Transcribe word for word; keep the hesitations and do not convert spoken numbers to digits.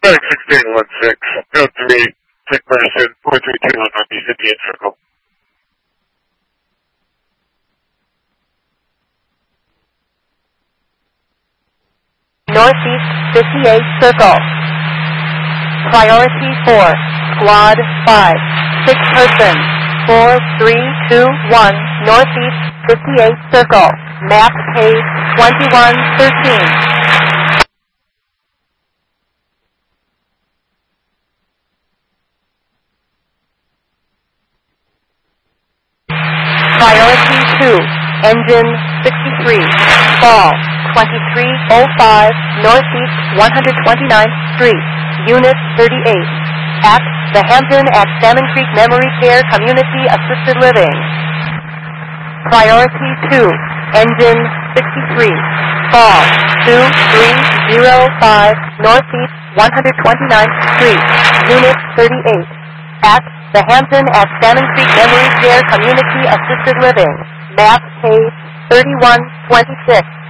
Flight sixteen one six, go three, take person, four three two one on the Indian Circle. Northeast fifty-eight Circle. Priority four, Squad five, six person, four three two one, Northeast fifty-eight Circle, map page twenty-one thirteen. Priority two, engine sixty-three, fall twenty-three oh five, Northeast one hundred twenty-ninth Street, Unit thirty-eight, at the Hampton at Salmon Creek Memory Care Community Assisted Living. Priority two, engine sixty-three, fall two three oh five, Northeast one hundred twenty-ninth Street, Unit thirty-eight, at the Hampton at Salmon Creek Memory Care Community Assisted Living, map page thirty-one twenty-six.